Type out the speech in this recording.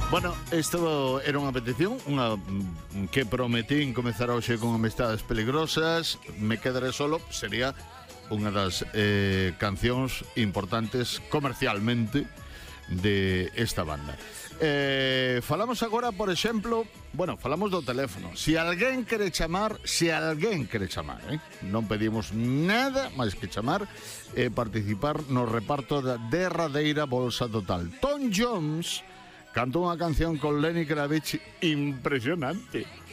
Bueno, isto era unha petición que prometín comezar hoxe con Amistades Peligrosas. Me quedaré solo, sería unha das cancións importantes comercialmente de esta banda. Falamos agora, por exemplo, falamos do teléfono. Se alguén quere chamar, non pedimos nada máis que chamar e participar no reparto da derradeira bolsa total. Tom Jones cantó unha canción con Lenny Kravitz impresionante.